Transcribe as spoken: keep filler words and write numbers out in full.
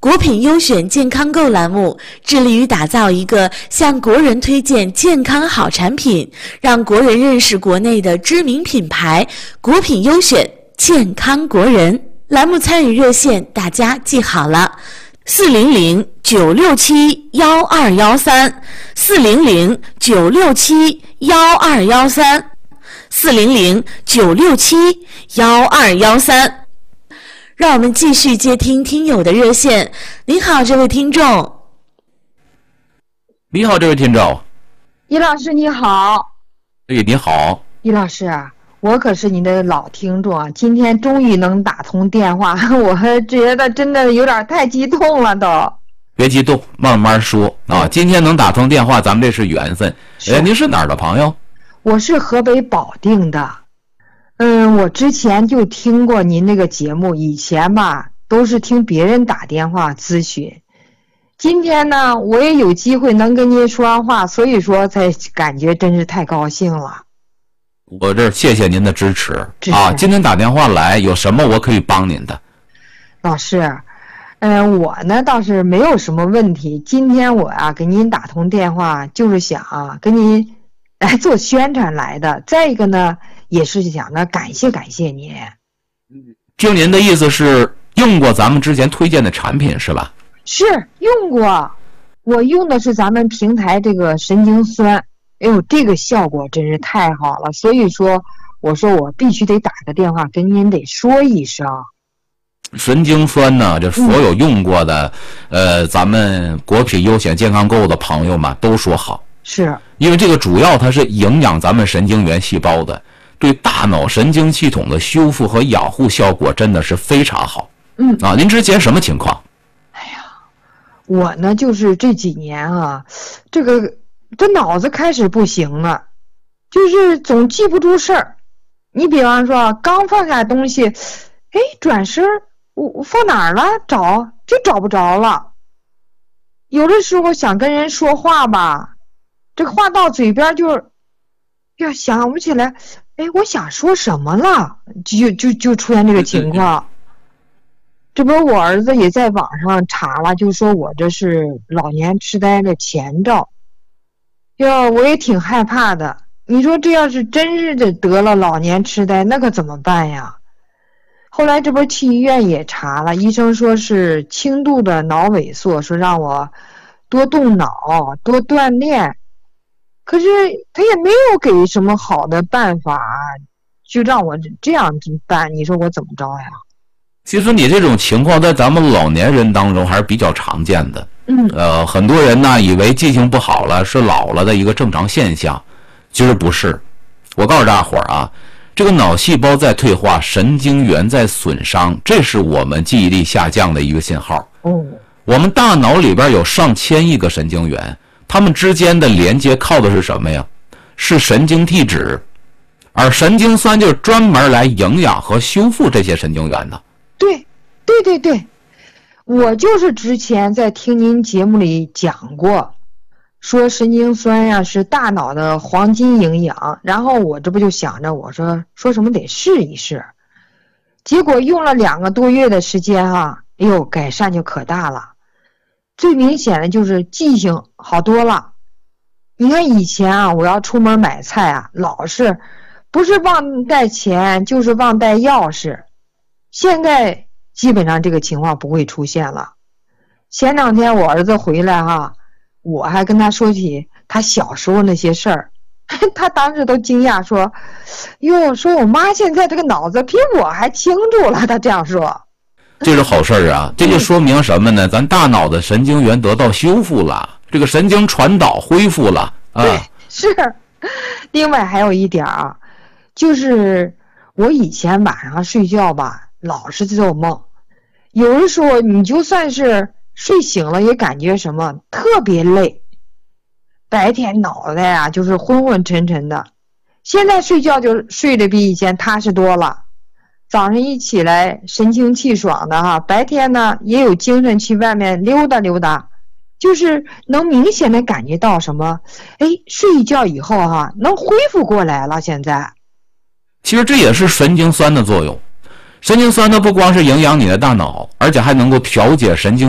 国品优选健康购栏目致力于打造一个向国人推荐健康好产品，让国人认识国内的知名品牌国品优选健康国人。栏目参与热线大家记好了，四零零九六七幺二幺三，四零零九六七幺二幺三，四零零九六七幺二幺三。让我们继续接听听友的热线。您好，这位听众。 你好，这位听众。 易老师你好。 哎，你好。 易老师啊，我可是你的老听众啊，今天终于能打通电话，我觉得真的有点太激动了都。 别激动，慢慢说啊。今天能打通电话，咱们这是缘分。哎，您是哪儿的朋友？ 我是河北保定的。嗯，我之前就听过您那个节目，以前吧都是听别人打电话咨询。今天呢，我也有机会能跟您说完话，所以说才感觉真是太高兴了。 我这谢谢您的支持支持啊！今天打电话来，有什么我可以帮您的？ 老师，嗯、呃，我呢倒是没有什么问题。今天我啊给您打通电话，就是想啊跟您来做宣传来的。再一个呢，也是想着感谢感谢您。 就您的意思是用过咱们之前推荐的产品是吧？ 是用过，我用的是咱们平台这个神经酸，哎呦，这个效果真是太好了，所以说我说我必须得打个电话跟您得说一声。 神经酸呢，这所有用过的、嗯、呃咱们国品优选健康购的朋友们都说好， 是因为这个主要它是营养咱们神经元细胞的，对大脑神经系统的修复和养护效果真的是非常好。 嗯啊，您之前什么情况？ 哎呀，我呢就是这几年啊，这个这脑子开始不行了，就是总记不住事儿。你比方说刚放下东西，哎，转身我我放哪儿了？找就找不着了。有的时候想跟人说话吧，这个话到嘴边就呀想不起来，哎，我想说什么了？就就就出现这个情况。这不是我儿子也在网上查了，就说我这是老年痴呆的前兆。呀，我也挺害怕的。你说这要是真是的得了老年痴呆，那可怎么办呀？后来这不是去医院也查了，医生说是轻度的脑萎缩，说让我多动脑多锻炼，可是他也没有给什么好的办法，就让我这样办，你说我怎么着呀？ 其实你这种情况在咱们老年人当中还是比较常见的。 嗯， 呃，很多人呢以为记性不好了是老了的一个正常现象，其实不是。我告诉大伙儿啊，这个脑细胞在退化，神经元在损伤，这是我们记忆力下降的一个信号。 哦， 我们大脑里边有上千亿个神经元，它们之间的连接靠的是什么呀？是神经递质，而神经酸就是专门来营养和修复这些神经元的。 对，对对对，我就是之前在听您节目里讲过，说神经酸呀是大脑的黄金营养，然后我这不就想着我说说什么得试一试，结果用了两个多月的时间啊，哎呦，改善就可大了。最明显的就是记性好多了。你看以前啊，我要出门买菜啊，老是不是忘带钱就是忘带钥匙，现在基本上这个情况不会出现了。前两天我儿子回来哈，我还跟他说起他小时候那些事儿，他当时都惊讶说，哟，说我妈现在这个脑子比我还清楚了，他这样说。 这是好事儿啊，这就说明什么呢？咱大脑的神经元得到修复了，这个神经传导恢复了啊。 对，是。另外还有一点啊，就是我以前晚上睡觉吧，老是做梦，有的时候你就算是睡醒了也感觉什么特别累，白天脑袋啊就是昏昏沉沉的，现在睡觉就睡得比以前踏实多了，早上一起来神清气爽的哈，白天呢也有精神去外面溜达溜达，就是能明显的感觉到什么，哎，睡一觉以后哈能恢复过来了。现在其实这也是神经酸的作用。神经酸呢不光是营养你的大脑，而且还能够调节神经